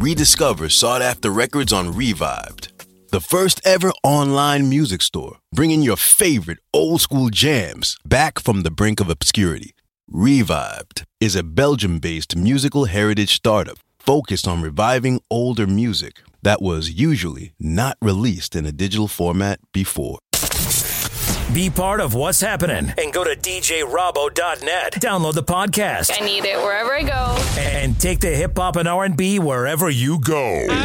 rediscover sought-after records on Revived, the first ever online music store, bringing your favorite old-school jams back from the brink of obscurity. Revived is a Belgium-based musical heritage startup focused on reviving older music that was usually not released in a digital format before. Be part of what's happening and go to djrabo.net. Download the podcast. I need it wherever I go. And take the hip hop and R&B wherever you go.